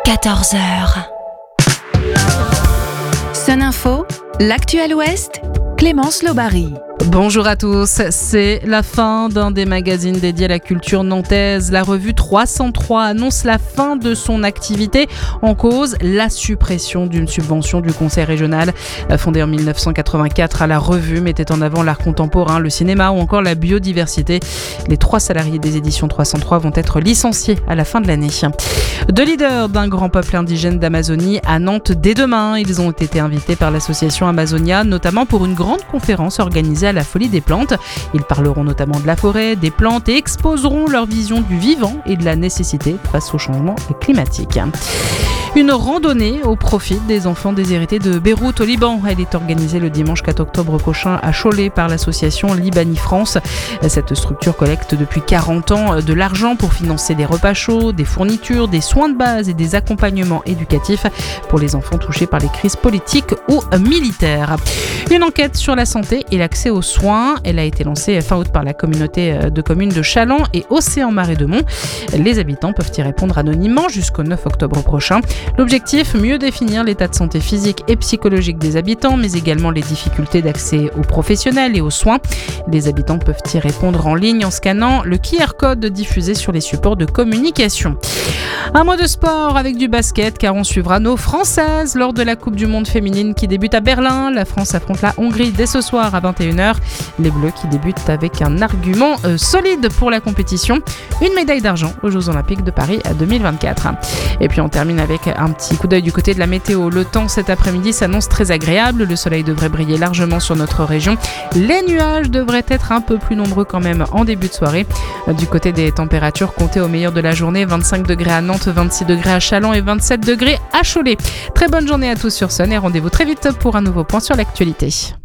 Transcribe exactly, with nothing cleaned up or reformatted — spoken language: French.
quatorze heures. Sun Info, l'actuel Ouest, Clémence Lobary. Bonjour à tous, c'est la fin d'un des magazines dédiés à la culture nantaise. La revue trois cent trois annonce la fin de son activité, en cause la suppression d'une subvention du conseil régional. Fondée en dix-neuf cent quatre-vingt-quatre, la revue mettait en avant l'art contemporain, le cinéma ou encore la biodiversité. Les trois salariés des éditions trois cent trois vont être licenciés à la fin de l'année. Deux leaders d'un grand peuple indigène d'Amazonie à Nantes dès demain. Ils ont été invités par l'association Amazonia, notamment pour une grande conférence organisée à la Folie des Plantes. Ils parleront notamment de la forêt, des plantes et exposeront leur vision du vivant et de la nécessité face au changement climatique. Une randonnée au profit des enfants déshérités de Beyrouth au Liban. Elle est organisée le dimanche quatre octobre prochain à Cholet par l'association Libani France. Cette structure collecte depuis quarante ans de l'argent pour financer des repas chauds, des fournitures, des soins de base et des accompagnements éducatifs pour les enfants touchés par les crises politiques ou militaires. Une enquête sur la santé et l'accès aux soins. Elle a été lancée fin août par la communauté de communes de Chaland et Océan-Marais-de-Mont. Les habitants peuvent y répondre anonymement jusqu'au neuf octobre prochain. L'objectif, mieux définir l'état de santé physique et psychologique des habitants, mais également les difficultés d'accès aux professionnels et aux soins. Les habitants peuvent y répondre en ligne en scannant le Q R code diffusé sur les supports de communication. Un mot de sport avec du basket, car on suivra nos Françaises lors de la Coupe du Monde féminine qui débute à Berlin. La France affronte la Hongrie dès ce soir à vingt et une heures. Les Bleus qui débutent avec un argument euh, solide pour la compétition. Une médaille d'argent aux Jeux Olympiques de Paris à deux mille vingt-quatre. Et puis on termine avec un petit coup d'œil du côté de la météo. Le temps cet après-midi s'annonce très agréable. Le soleil devrait briller largement sur notre région. Les nuages devraient être un peu plus nombreux quand même en début de soirée. Du côté des températures, comptez au meilleur de la journée, vingt-cinq degrés à Nantes, vingt-six degrés à Châlons et vingt-sept degrés à Cholet. Très bonne journée à tous sur Sun et rendez-vous très vite pour un nouveau point sur l'actualité.